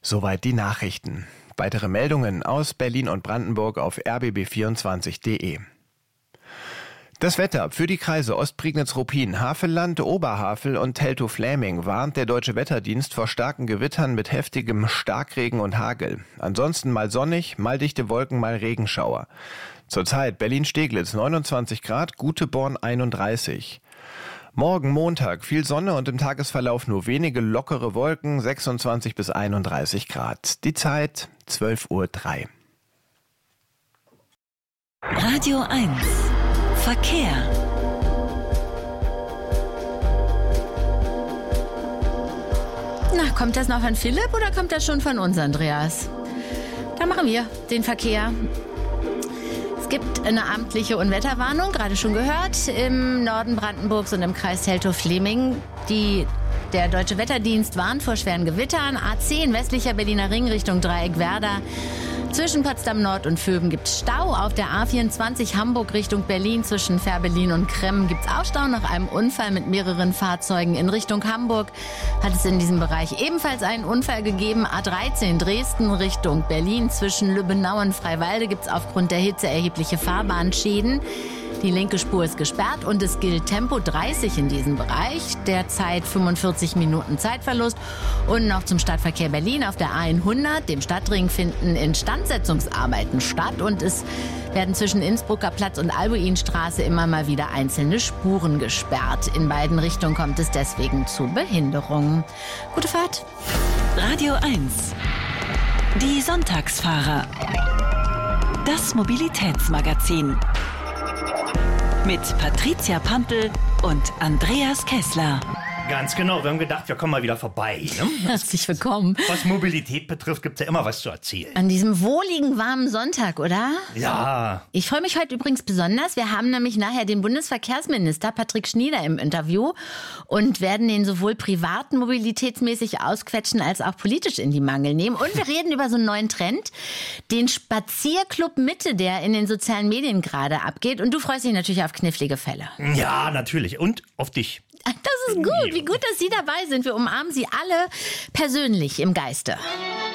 Soweit die Nachrichten. Weitere Meldungen aus Berlin und Brandenburg auf rbb24.de. Das Wetter für die Kreise Ostprignitz-Ruppin, Havelland, Oberhavel und Teltow-Fläming warnt der Deutsche Wetterdienst vor starken Gewittern mit heftigem Starkregen und Hagel. Ansonsten mal sonnig, mal dichte Wolken, mal Regenschauer. Zurzeit Berlin-Steglitz 29 Grad, Guteborn 31. Morgen Montag viel Sonne und im Tagesverlauf nur wenige lockere Wolken, 26 bis 31 Grad. Die Zeit 12:03 Uhr. Radio 1 Verkehr. Na, kommt das noch von Philipp oder kommt das schon von uns, Andreas? Da machen wir den Verkehr. Es gibt eine amtliche Unwetterwarnung, gerade schon gehört, im Norden Brandenburgs und im Kreis Teltow-Fläming. Der Deutsche Wetterdienst warnt vor schweren Gewittern. A10 westlicher Berliner Ring Richtung Dreieck-Werder. Zwischen Potsdam Nord und Vöben gibt es Stau. Auf der A24 Hamburg Richtung Berlin zwischen Fährberlin und Kremmen gibt es auch Stau nach einem Unfall mit mehreren Fahrzeugen. In Richtung Hamburg hat es in diesem Bereich ebenfalls einen Unfall gegeben. A13 Dresden Richtung Berlin zwischen Lübbenau und Freiwalde gibt es aufgrund der Hitze erhebliche Fahrbahnschäden. Die linke Spur ist gesperrt und es gilt Tempo 30 in diesem Bereich. Derzeit 45 Minuten Zeitverlust. Und noch zum Stadtverkehr Berlin auf der A100, dem Stadtring, finden Instandsetzungsarbeiten statt. Und es werden zwischen Innsbrucker Platz und Albuinstraße immer mal wieder einzelne Spuren gesperrt. In beiden Richtungen kommt es deswegen zu Behinderungen. Gute Fahrt. Radio 1 Die Sonntagsfahrer. Das Mobilitätsmagazin. Mit Patricia Pantl und Andreas Kessler. Ganz genau, wir haben gedacht, wir kommen mal wieder vorbei. Ne? Herzlich willkommen. Was Mobilität betrifft, gibt es ja immer was zu erzählen. An diesem wohligen, warmen Sonntag, oder? Ja. Ich freue mich heute übrigens besonders. Wir haben nämlich nachher den Bundesverkehrsminister Patrick Schnieder im Interview und werden ihn sowohl privat mobilitätsmäßig ausquetschen als auch politisch in die Mangel nehmen. Und wir reden über so einen neuen Trend, den Spazierclub Mitte, der in den sozialen Medien gerade abgeht. Und du freust dich natürlich auf knifflige Fälle. Ja, natürlich. Und auf dich. Das ist gut. Wie gut, dass Sie dabei sind. Wir umarmen Sie alle persönlich im Geiste.